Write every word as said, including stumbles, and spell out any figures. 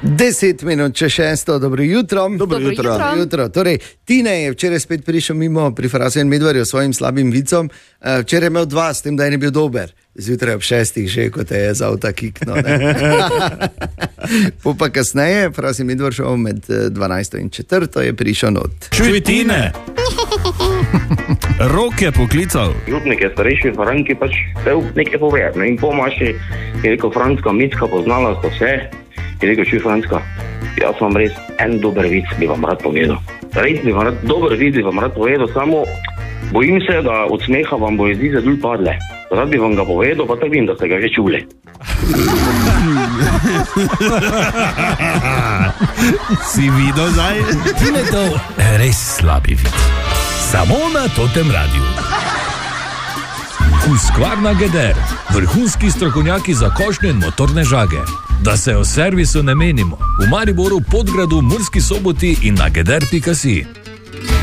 Deset minut če šesto, dobro jutro. Dobro jutro. Dobro jutro. Torej, Tine je včeraj spet prišel mimo pri Frasu in Medvarju s svojim slabim vicom. Včeraj je imel dva, s tem, da je bil dober. Zjutraj ob šestih že, ko te je za avta kikno. Po pa kasneje, Fras in Medvar šel med dvanajsto in četrto, je prišel not. Čuj, Tine! Rok je poklical. Župnik je starejši v Franki, pač vse nekaj pove. No in pomaši je rekel, Franska, Micka, poznala sta vse. Je rekel, čuj, Franska, jaz vam res en dober vic bi vam rad povedal. Res bi vam rad, dober vic bi vam rad povedal, samo bojim se, da od smeha vam bo jezdi zadulj padle. Rad bi vam ga povedal, pa tako vem, da ste ga že čuli. Si videl zdaj? Tine to res slabi vid. Samo na Totem radiju. Husqvarna Geder, vrhunski strokovnjaki za košnje in motorne žage. Da se o servisu ne menimo. V Mariboru, Podgradu, Murski Soboti in na geder pika si.